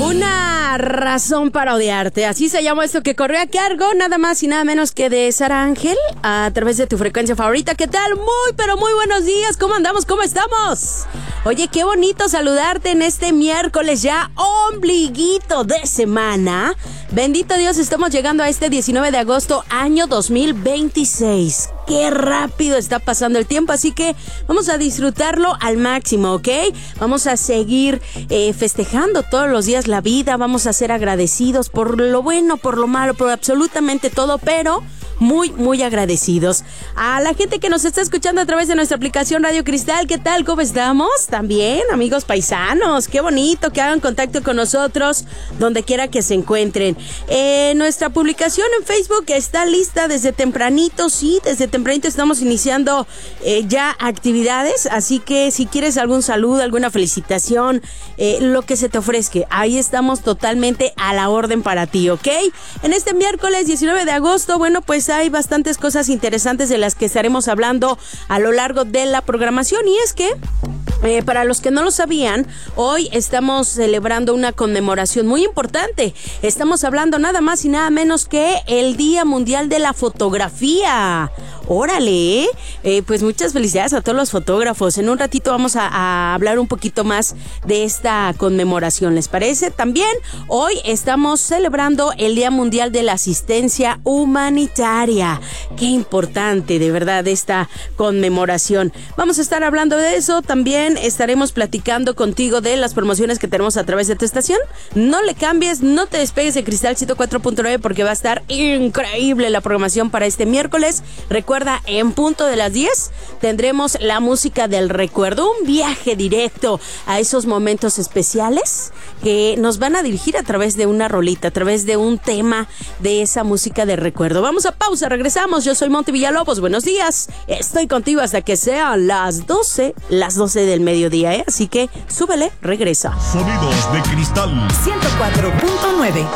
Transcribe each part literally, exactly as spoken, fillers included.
Una razón para odiarte, así se llama esto que corrió a cargo nada más y nada menos que de Sara Ángel a través de tu frecuencia favorita. ¿Qué tal? Muy pero muy buenos días, ¿cómo andamos? ¿Cómo estamos? Oye, qué bonito saludarte en este miércoles ya ombliguito de semana. Bendito Dios, estamos llegando a este diecinueve de agosto año dos mil veintiséis. Qué rápido está pasando el tiempo, así que vamos a disfrutarlo al máximo, ¿ok? Vamos a seguir eh, festejando todos los días la vida, vamos a ser agradecidos por lo bueno, por lo malo, por absolutamente todo, pero muy, muy agradecidos. A la gente que nos está escuchando a través de nuestra aplicación Radio Cristal, ¿qué tal? ¿Cómo estamos? También, amigos paisanos, qué bonito que hagan contacto con nosotros donde quiera que se encuentren. Eh, nuestra publicación en Facebook está lista desde tempranito, sí, desde tempranito estamos iniciando eh, ya actividades, así que si quieres algún saludo, alguna felicitación, eh, lo que se te ofrezca, ahí estamos totalmente a la orden para ti, ¿ok? En este miércoles diecinueve de agosto, bueno, pues hay bastantes cosas interesantes de las que estaremos hablando a lo largo de la programación, y es que Eh, para los que no lo sabían, hoy estamos celebrando una conmemoración muy importante. Estamos hablando nada más y nada menos que el Día Mundial de la Fotografía. Órale, eh, pues muchas felicidades a todos los fotógrafos. En un ratito vamos a, a hablar un poquito más de esta conmemoración, ¿les parece? También hoy estamos celebrando el Día Mundial de la Asistencia Humanitaria. Qué importante, de verdad, esta conmemoración. Vamos a estar hablando de eso. También estaremos platicando contigo de las promociones que tenemos a través de tu estación. No le cambies, no te despegues de Cristal ciento cuatro punto nueve porque va a estar increíble la programación para este miércoles. Recuerda, en punto de las diez tendremos la música del recuerdo, un viaje directo a esos momentos especiales que nos van a dirigir a través de una rolita, a través de un tema de esa música de recuerdo. Vamos a pausa, regresamos. Yo soy Monty Villalobos, buenos días. Estoy contigo hasta que sean las doce, las doce del mediodía, ¿eh? Así que súbele, regresa. Sonidos de Cristal ciento cuatro punto nueve.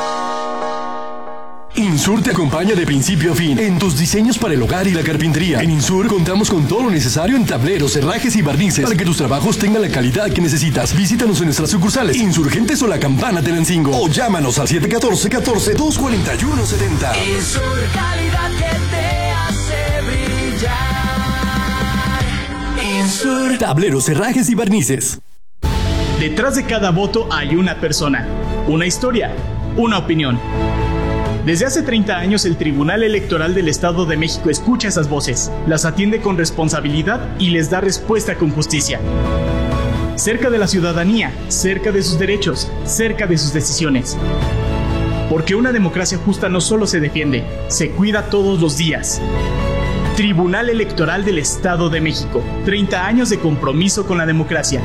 Insur te acompaña de principio a fin en tus diseños para el hogar y la carpintería. En Insur contamos con todo lo necesario en tableros, herrajes y barnices para que tus trabajos tengan la calidad que necesitas. Visítanos en nuestras sucursales Insurgentes o La Campana Tenancingo o llámanos al siete uno cuatro, catorce, dos cuarenta y uno setenta. Insur, calidad que te hace brillar. Insur. Tableros, herrajes y barnices. Detrás de cada voto hay una persona, una historia, una opinión. Desde hace treinta años el Tribunal Electoral del Estado de México escucha esas voces, las atiende con responsabilidad y les da respuesta con justicia. Cerca de la ciudadanía, cerca de sus derechos, cerca de sus decisiones. Porque una democracia justa no solo se defiende, se cuida todos los días. Tribunal Electoral del Estado de México, treinta años de compromiso con la democracia.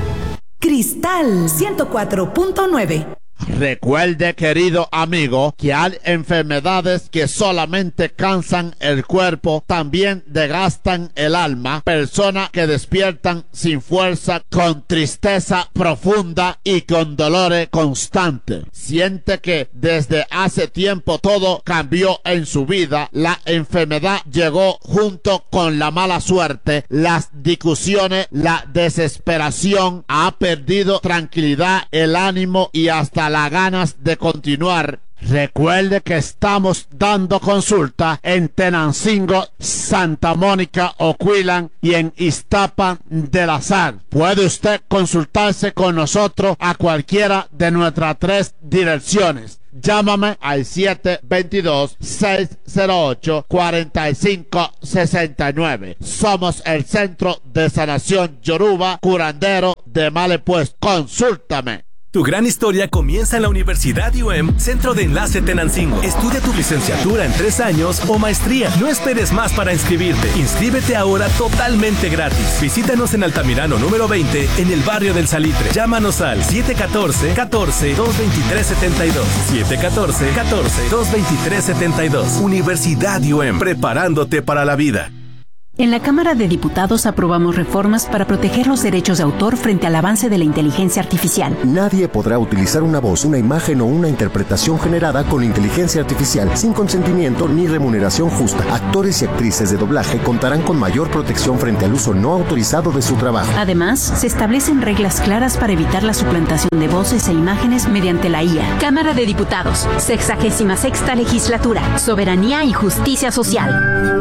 Cristal ciento cuatro punto nueve. Recuerde, querido amigo, que hay enfermedades que solamente cansan el cuerpo, también desgastan el alma. Personas que despiertan sin fuerza, con tristeza profunda y con dolores constantes. Siente que desde hace tiempo todo cambió en su vida. La enfermedad llegó junto con la mala suerte, las discusiones, la desesperación. Ha perdido tranquilidad, el ánimo y hasta la ganas de continuar. Recuerde que estamos dando consulta en Tenancingo, Santa Mónica, Oquillan y en Iztapa de la Sal. Puede usted consultarse con nosotros a cualquiera de nuestras tres direcciones. Llámame al siete dos dos, seis cero ocho, cuatro cinco seis nueve. Somos el Centro de Sanación Yoruba, curandero de Malepuesto. Consúltame. Tu gran historia comienza en la Universidad U M Centro de Enlace Tenancingo. Estudia tu licenciatura en tres años o maestría. No esperes más para inscribirte. Inscríbete ahora totalmente gratis. Visítanos en Altamirano número veinte en el barrio del Salitre. Llámanos al siete uno cuatro, catorce, dos veintitrés setenta y dos. siete uno cuatro, catorce, dos veintitrés setenta y dos. Universidad U M, preparándote para la vida. En la Cámara de Diputados aprobamos reformas para proteger los derechos de autor frente al avance de la inteligencia artificial. Nadie podrá utilizar una voz, una imagen o una interpretación generada con inteligencia artificial sin consentimiento ni remuneración justa. Actores y actrices de doblaje contarán con mayor protección frente al uso no autorizado de su trabajo. Además, se establecen reglas claras para evitar la suplantación de voces e imágenes mediante la I A. Cámara de Diputados, sexagésima sexta legislatura, soberanía y justicia social.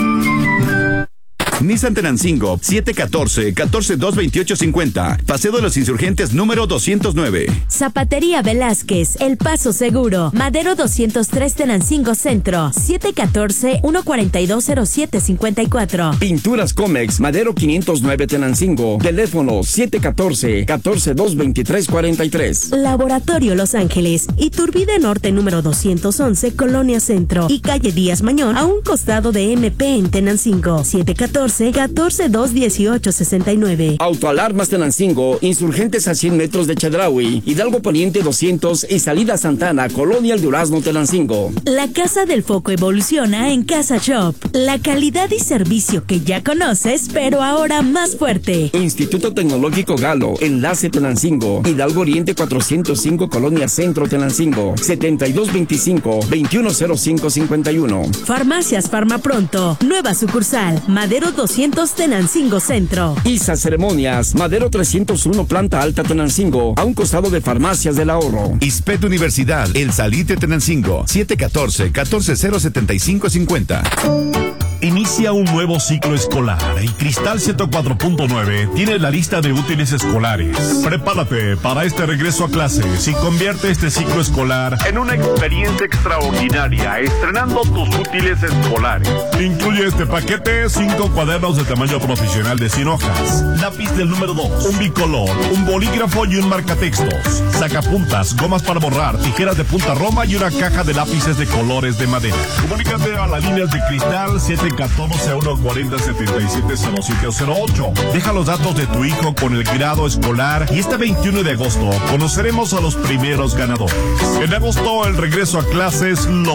Nissan Tenancingo, siete uno cuatro, uno cuatro dos dos ocho cinco cero. Paseo de los Insurgentes número doscientos nueve. Zapatería Velázquez, El Paso Seguro. Madero doscientos tres Tenancingo Centro. siete uno cuatro, uno cuatro dos cero siete cinco cuatro. Pinturas Comex, Madero quinientos nueve Tenancingo. Teléfono siete uno cuatro, uno cuatro dos dos tres cuatro tres. Laboratorio Los Ángeles. Iturbide Norte número doscientos once, Colonia Centro. Y calle Díaz Mañón, a un costado de M P en Tenancingo. siete uno cuatro, uno cuatro dos uno ocho seis nueve. Autoalarmas Tenancingo, Insurgentes a cien metros de Chedraui, Hidalgo Poniente doscientos y Salida Santana, Colonia El Durazno, Tenancingo. La Casa del Foco evoluciona en Casa Shop. La calidad y servicio que ya conoces, pero ahora más fuerte. Instituto Tecnológico Galo, Enlace Tenancingo, Hidalgo Oriente cuatrocientos cinco, Colonia Centro, Tenancingo. setenta y dos veinticinco, veintiuno cero cinco cincuenta y uno. Farmacias Farmapronto, nueva sucursal, Madero doscientos Tenancingo Centro. Isa Ceremonias, Madero trescientos uno, Planta Alta, Tenancingo, a un costado de Farmacias del Ahorro. ISPET Universidad, El Salite, Tenancingo, siete uno cuatro, uno cuatro cero siete cinco cinco cero. Inicia un nuevo ciclo escolar y Cristal ciento cuatro punto nueve tiene la lista de útiles escolares. Prepárate para este regreso a clases y convierte este ciclo escolar en una experiencia extraordinaria estrenando tus útiles escolares. Incluye este paquete cinco cuadernos de tamaño profesional de cien hojas, lápiz del número dos, un bicolor, un bolígrafo y un marcatextos, sacapuntas, gomas para borrar, tijeras de punta roma y una caja de lápices de colores de madera. Comunícate a las líneas de Cristal siete uno cuatro, uno cuatro cero, setenta y siete cero siete cero ocho. Deja los datos de tu hijo con el grado escolar y este veintiuno de agosto conoceremos a los primeros ganadores. En agosto el regreso a clases lo